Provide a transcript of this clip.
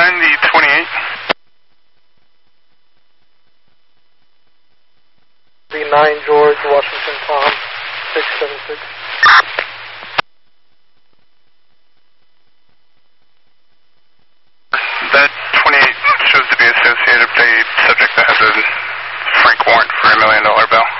find the 28? The 9 George, Washington Tom, 676. That 28 shows to be associated with a subject that has a frank warrant for $1 million bail.